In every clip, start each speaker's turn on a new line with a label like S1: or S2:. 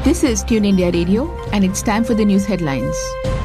S1: This is Tune India Radio, and it's time for the news headlines.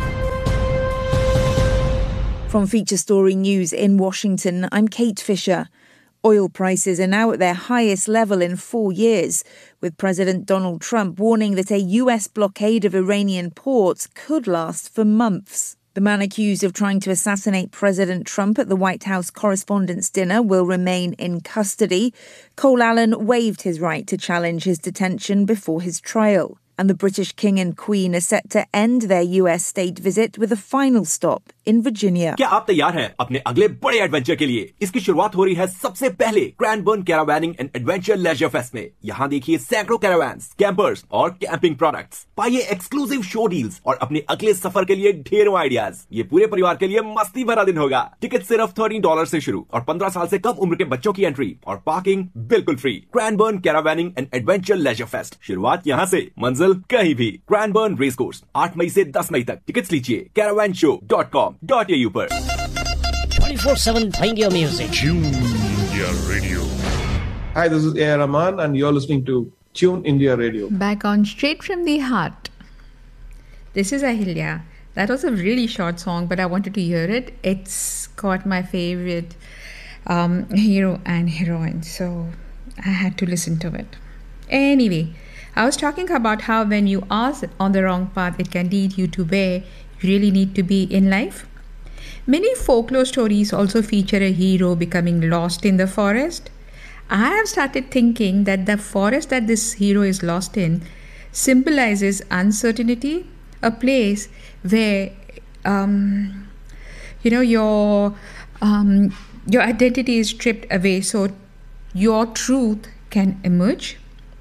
S2: From Feature Story News in Washington, I'm Kate Fisher. Oil prices are now at their highest level in 4 years, with President Donald Trump warning that a US blockade of Iranian ports could last for months. The man accused of trying to assassinate President Trump at the White House Correspondents' Dinner will remain in custody. Cole Allen waived his right to challenge his detention before his trial. And the British King and Queen are set to end their US state visit with a final stop in Virginia.
S3: क्या आप तैयार हैं अपने अगले बड़े adventure के लिए? इसकी शुरुआत हो रही है सबसे पहले क्रैनबर्न कैरावैनिंग एंड एडवेंचर लेजर फेस्ट में। यहाँ देखिए सैकड़ों कैरावैन्स, कैंपर्स और कैंपिंग प्रोडक्ट्स। पाइए एक्सक्लूसिव शो डील्स और अपने अगले सफर के लिए ढेरों आइडियाज। ये पूरे परिवार के लिए मस्ती भरा दिन होगा। टिकट सिर्फ $13 से शुरू और 15 साल से कम उम्र के बच्चों की एंट्री और पार्किंग बिल्कुल free. क्रैनबर्न कैरावैनिंग and adventure laser fest, शुरुआत यहाँ से, मंजिल कहीं भी। क्रैनबर्न रेस कोर्स 8 मई से 10 मई तक। टिकट्स लीजिए caravanShow.com.au पर।
S4: 24/7 playing your music.
S5: Tune India Radio.
S6: Hi, this is A.R. Rahman and you're listening to Tune India Radio.
S7: Back on Straight from the Heart. This is Ahilya. That was a really short song, but I wanted to hear it. It's got my favorite hero and heroine, so I had to listen to it. Anyway, I was talking about how when you are on the wrong path, it can lead you to where you really need to be in life. Many folklore stories also feature a hero becoming lost in the forest. I have started thinking that the forest that this hero is lost in symbolizes uncertainty, a place where your identity is stripped away so your truth can emerge.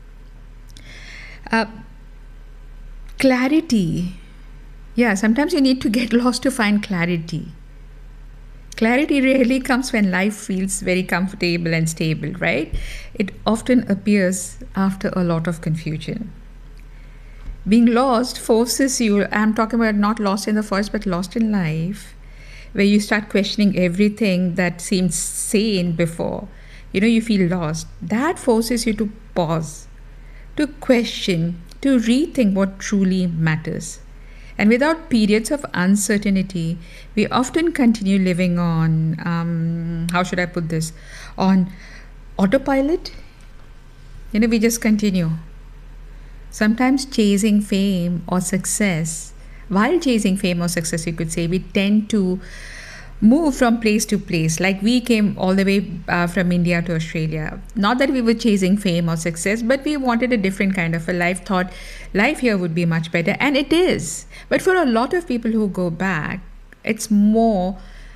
S7: Clarity. Yeah, sometimes you need to get lost to find clarity. Clarity rarely comes when life feels very comfortable and stable, right? It often appears after a lot of confusion. Being lost forces you, I'm talking about not lost in the forest, but lost in life, where you start questioning everything that seemed sane before. You feel lost. That forces you to pause, to question, to rethink what truly matters. And without periods of uncertainty, we often continue living on, how should I put this, on autopilot. We just continue. Sometimes chasing fame or success, while chasing fame or success, you could say, we tend to move from place to place. Like we came all the way from India to Australia. Not that we were chasing fame or success, but we wanted a different kind of a life, thought life here would be much better. And it is. But for a lot of people who go back, it's more,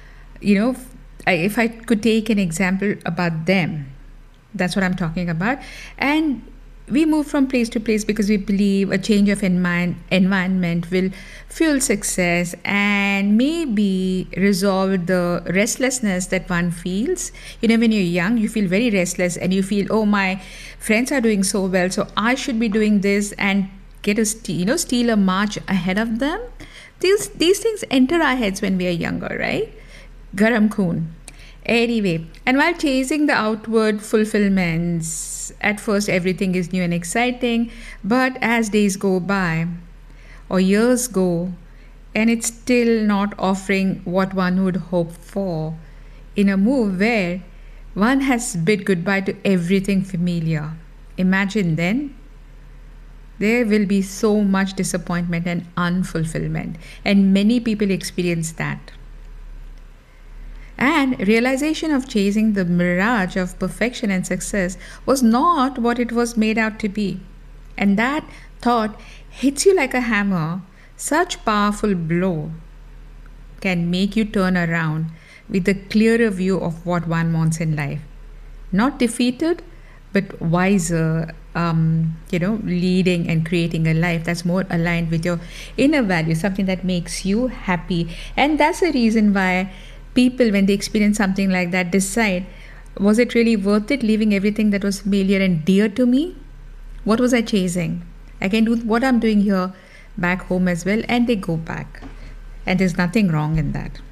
S7: if I could take an example about them, that's what I'm talking about. And we move from place to place because we believe a change of environment will fuel success and maybe resolve the restlessness that one feels. When you're young, you feel very restless and you feel, oh, my friends are doing so well, so I should be doing this and get steal a march ahead of them. These things enter our heads when we are younger, right? Garam khoon. Anyway, and while chasing the outward fulfillments, at first everything is new and exciting, but as days go by or years go, and it's still not offering what one would hope for, in a move where one has bid goodbye to everything familiar, imagine then, there will be so much disappointment and unfulfillment, and many people experience that. And realization of chasing the mirage of perfection and success was not what it was made out to be. And that thought hits you like a hammer. Such powerful blow can make you turn around with a clearer view of what one wants in life. Not defeated, but wiser, leading and creating a life that's more aligned with your inner values, something that makes you happy. And that's the reason why people, when they experience something like that, decide, was it really worth it, leaving everything that was familiar and dear to me? What was I chasing? I can do what I'm doing here back home as well, and they go back. And there's nothing wrong in that.